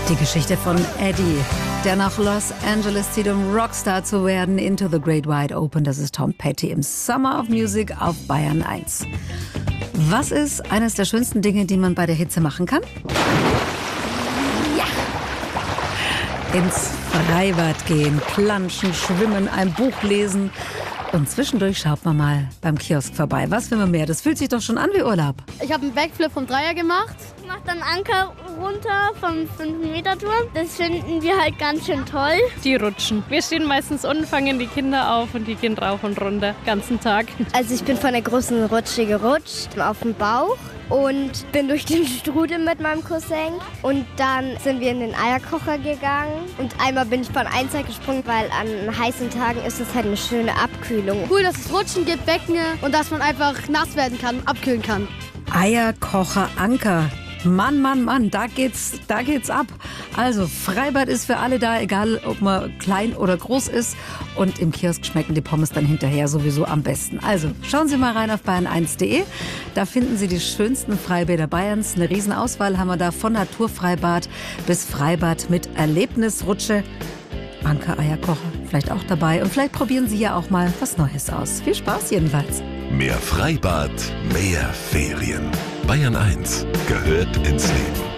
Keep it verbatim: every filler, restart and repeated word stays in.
Die Geschichte von Eddie, der nach Los Angeles zieht, um Rockstar zu werden. Into the Great Wide Open. Das ist Tom Petty im Summer of Music auf Bayern eins. Was ist eines der schönsten Dinge, die man bei der Hitze machen kann? Ja! Ins Freibad gehen, planschen, schwimmen, ein Buch lesen. Und zwischendurch schaut man mal beim Kiosk vorbei. Was will man mehr? Das fühlt sich doch schon an wie Urlaub. Ich habe einen Backflip vom Dreier gemacht. Ich mache dann Anker runter vom fünf Meter Turm. Das finden wir halt ganz schön toll. Die rutschen. Wir stehen meistens unten, fangen die Kinder auf und die gehen rauf und runter, ganzen Tag. Also ich bin von der großen Rutsche gerutscht, auf dem Bauch. Und bin durch den Strudel mit meinem Cousin. Und dann sind wir in den Eierkocher gegangen. Und einmal bin ich von Einser gesprungen, weil an heißen Tagen ist es halt eine schöne Abkühlung. Cool, dass es Rutschen gibt, Becken und dass man einfach nass werden kann, abkühlen kann. Eierkocher Anker. Mann, Mann, Mann, da geht's, da geht's ab. Also, Freibad ist für alle da, egal ob man klein oder groß ist. Und im Kiosk schmecken die Pommes dann hinterher sowieso am besten. Also, schauen Sie mal rein auf bayern eins punkt de. Da finden Sie die schönsten Freibäder Bayerns. Eine Riesenauswahl haben wir da, von Naturfreibad bis Freibad mit Erlebnisrutsche. Anker, Eierkocher, vielleicht auch dabei. Und vielleicht probieren Sie ja auch mal was Neues aus. Viel Spaß jedenfalls. Mehr Freibad, mehr Ferien. Bayern eins gehört ins Leben.